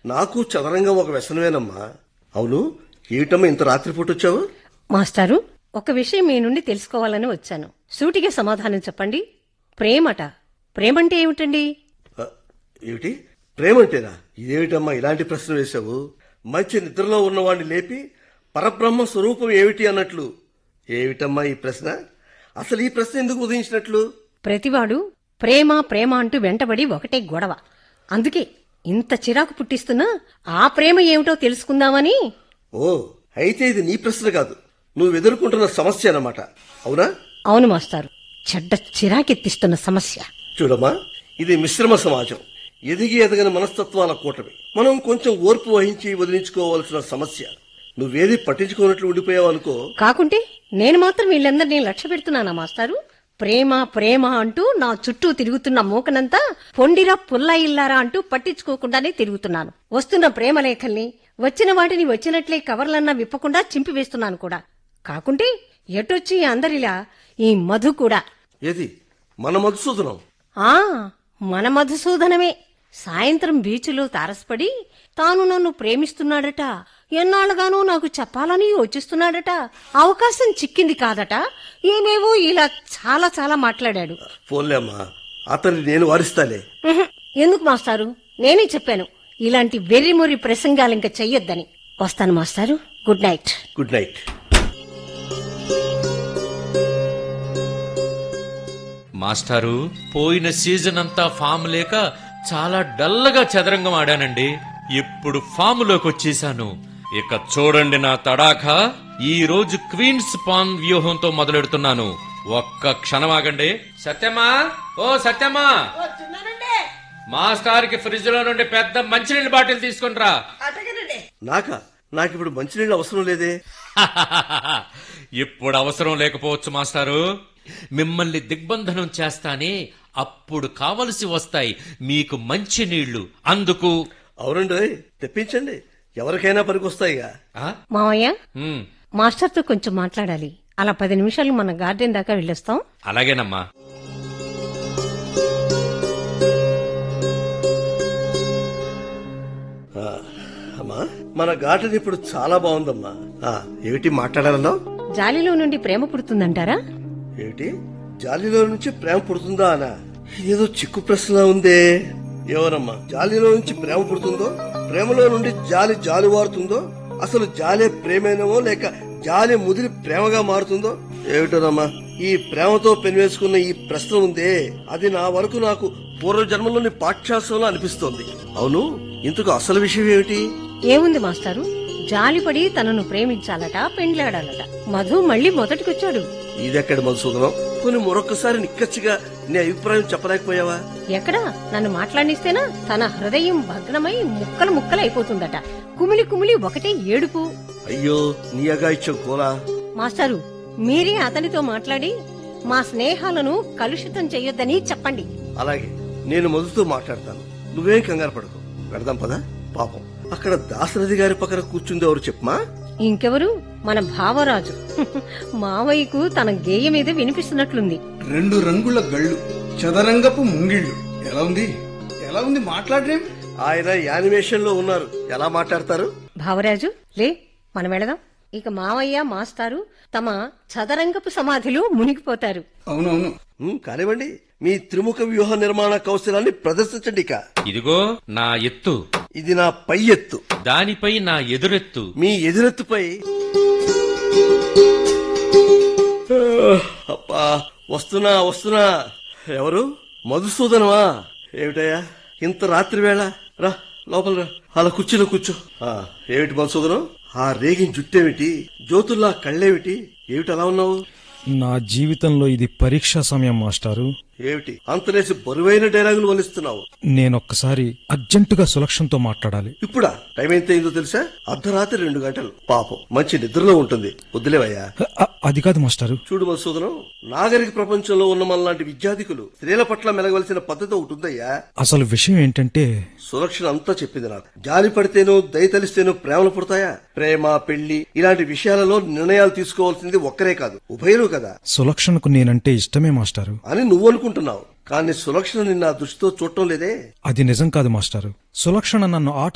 నాకు చదరంగం ఒక వ్యసనమేనమ్మా. అవును, ఏమిటమ్మా ఇంత రాత్రిపూట వచ్చావు? మాస్టారు, ఒక విషయం మీ నుండి తెలుసుకోవాలని వచ్చాను. సూటిగా సమాధానం చెప్పండి. ప్రేమట, ప్రేమంటే ఏమిటండి? ఏమిటి ప్రేమంటేనా? ఇదేమిటమ్మా ఇలాంటి ప్రశ్న వేశావు? మంచి నిద్రలో ఉన్నవాడిని లేపి పరబ్రహ్మ స్వరూపం ఏమిటి అన్నట్లు ఏమిటమ్మా ఈ ప్రశ్న? అసలు ఈ ప్రశ్న ఎందుకు ఉదయించినట్లు? ప్రతివాడు ప్రేమ ప్రేమ అంటూ వెంటబడి ఒకటే గొడవ. అందుకే ఇంత చిరాకు పుట్టిస్తున్నా ఆ ప్రేమ ఏమిటో తెలుసుకుందామని. ఓ, అయితే ఇది నీ ప్రశ్న కాదు, నువ్వు ఎదుర్కొంటున్న సమస్య అన్నమాట. అవునా? అవును మాస్టారు, చెడ్డ చిరాకెత్తిస్తున్న సమస్య. చూడమ్మా, ఇది మిశ్రమ సమాజం, ఎదిగి ఎదగని మనస్తత్వాల కూటమి. మనం కొంచెం ఓర్పు వహించి వదిలించుకోవాల్సిన సమస్య. నువ్వేది పట్టించుకోనట్లు ఉండిపోయావు అనుకో. కాకుంటే నేను మాత్రం వీళ్ళందరినీ లక్ష్య పెడుతున్నానా మాస్టారు? ప్రేమ ప్రేమ అంటూ నా చుట్టూ తిరుగుతున్న మూకనంతా పొండిరా పుల్లా ఇల్లారా అంటూ పట్టించుకోకుండానే తిరుగుతున్నాను. వస్తున్న ప్రేమ లేఖల్ని వచ్చిన వాటిని వచ్చినట్లే కవర్లన్నా విప్పకుండా చింపివేస్తున్నాను కూడా. కాకుంటే ఎటొచ్చి అందరిలా ఈ మధు కూడా. ఏది మన మధుసూదనం? ఆ మన మధుసూదనమే. సాయంత్రం బీచ్లో తారసపడి తాను నన్ను ప్రేమిస్తున్నాడట, ఎన్నాళ్ళుగానూ నాకు చెప్పాలని యోచిస్తున్నాడట, అవకాశం చిక్కింది కాదట, ఏమేవో ఇలా చాలా చాలా మాట్లాడాడు. ఫోన్లే అమ్మా, అతన్ని నేను వారిస్తాలే. ఎందుకు మాస్టారు? నేనే చెప్పాను ఇలాంటి వెర్రిమొర్రి ప్రసంగాలు ఇంకా చెయ్యొద్దని. వస్తాను మాస్టారు. Good night. Good night. మాస్టారు, పోయిన సీజన్ అంతా ఫామ్ లేక చాలా డల్గా చదరంగం ఆడానండి. ఇప్పుడు ఫామ్ లోకి వచ్చేసాను. ఇక చూడండి నా తడాఖా. ఈ రోజు క్వీన్స్ పాన్ వ్యూహంతో మొదలెడుతున్నాను. ఒక్క క్షణం ఆగండి. సత్యమా, ఓ సత్యమా, మాస్టర్ కి ఫ్రిడ్జ్ లో నుండి పెద్ద మంచినీళ్ళ బాటిల్ తీసుకునిరా. నాకిప్పుడు మంచినీళ్ళు అవసరం లేదే. ఇప్పుడు అవసరం లేకపోవచ్చు మాస్టారు. మిమ్మల్ని దిగ్బంధనం చేస్తానే, అప్పుడు కావలసి వస్తాయి మీకు మంచి నీళ్లు. అందుకు. అవునండి, తెప్పించండి, ఎవరికైనా పనికొస్తాయిగా. మావయ్య, మాస్టర్తో కొంచెం మాట్లాడాలి. అలా 10 నిమిషాలు మన గార్డెన్ దాకా వెళ్ళొస్తాం. అలాగేనమ్మా. అమ్మా, మన గార్డెన్ ఇప్పుడు చాలా బాగుందమ్మా. ఏమిటి మాట్లాడాలన్నావు? జాలిలో నుండి ప్రేమ పుడుతుందంటారా? ఏమిటి జాలిలో నుంచి ప్రేమ పుడుతుందా అనా? ఇదేదో చిక్కు ప్రశ్నలా ఉందే. ఎవరమ్మా జాలిలో నుంచి ప్రేమ పుడుతుందో, ప్రేమలో నుండి జాలి జాలువారుతుందో, అసలు జాలే ప్రేమేనమో లేక జాలి ముదిరి ప్రేమగా మారుతుందో ఏమిటోనమ్మా. ఈ ప్రేమతో పెనివేసుకున్న ఈ ప్రశ్న ఉందే, అది నా వరకు నాకు పూర్వజన్మలోని పాఠ్యాంశంలో అనిపిస్తోంది. అవును, ఇందుకు అసలు విషయం ఏమిటి? ఏముంది మాస్టారు, జాలిపడి తనను ప్రేమించాలట, పెండ్లాడాలట. మధు మళ్లీ మొదటికొచ్చాడు. ఇదెక్కడి మధుసూదనం? కొన్ని మరొక్కసారి నిక్కచ్చిగా నీ అభిప్రాయం చెప్పలేకపోయావా? ఎక్కడా? నన్ను మాట్లాడిస్తేనా తన హృదయం భగ్నమై ముక్కలు ముక్కలు అయిపోతుందట. కుమిలి కుమిలి ఒకటే ఏడుపు. అయ్యో, నీ అగాయిత్యం కోలా. మాస్టారు, మీరే అతనితో మాట్లాడి మా స్నేహాలను కలుషితం చెయ్యొద్దని చెప్పండి. అలాగే, నేను మధుతో మాట్లాడతాను, నువ్వేం కంగారు పడకు. వెళదాం పదా. పాపం, అక్కడ దాశరథి గారి పక్కన కూర్చుంది ఎవరు చెప్పమా? ఇంకెవరు? మన భావరాజు. మావయ్యకు తన గేయం మీద వినిపిస్తున్నట్లుంది. 2 రంగుల గళ్ళు, చదరంగపు ముంగిళ్ళు. ఎలా ఉంది మాట్లాడరేం? ఆయన యానిమేషన్ లో ఉన్నారు, ఎలా మాట్లాడతారు? భావరాజు, లే, మనం వెళదాం. ఇక మావయ్య మాస్టారు తమ చదరంగపు సమాధిలో మునిగిపోతారు. అవునవును, కానివ్వండి, మీ త్రిముఖ వ్యూహ నిర్మాణ కౌశలాన్ని ప్రదర్శించండి. ఇదిగో నా ఎత్తు, ఇది నా పై ఎత్తు, దానిపై నా ఎదురెత్తు, మీ ఎదురెత్తుపై. అబ్బా, వస్తున్నా. ఎవరు? మధుసూదనమా? ఏమిటయ్యా ఇంత రాత్రి వేళ? రా లోపల రా, అలా కుర్చీలో కూర్చో. ఏమిటి మధుసూదనం, ఆ రేగిన జుట్టేమిటి, జ్యోతుల్లా కళ్ళేమిటి, ఏమిటి అలా ఉన్నావు? నా జీవితంలో ఇది పరీక్షా సమయం మాస్టారు. ఏమిటి అంతలేసి బరువైన డైలాగులు వలిస్తున్నావు? నేనొక్కసారి అర్జెంటుగా సులక్షణతో మాట్లాడాలి. ఇప్పుడా? టైం ఎంత అయిందో తెలుసా? అర్ధరాత్రి 2 గంటలు. పాపం, మంచి నిద్రలో ఉంటుంది, వద్దులేవయ్యా. అది కాదు మాస్టారు. చూడు మధుసూదనం, నాగరిక ప్రపంచంలో ఉన్న మనలాంటి విద్యార్థికులు స్త్రీల పట్ల మెలగవలసిన పద్ధతి ఒకటి ఉందయ్యా. అసలు విషయం ఏంటంటే, సులక్షణ అంతా చెప్పింది నాకు. జాలి పడితేనో దయ తలిస్తేనో ప్రేమలు పుడతాయా? ప్రేమ, పెళ్లి ఇలాంటి విషయాలలో నిర్ణయాలు తీసుకోవాల్సింది ఒక్కరే కాదు, ఉభయలు కదా. సులక్షణకు నేనంటే ఇష్టమే మాస్టారు అని నువ్వు అనుకుంటున్నావు, కానీ సులక్షణ నిన్న దృష్టితో చూడటం లేదే. అది నిజం కాదు మాస్టారు. సులక్షణ నన్ను ఆట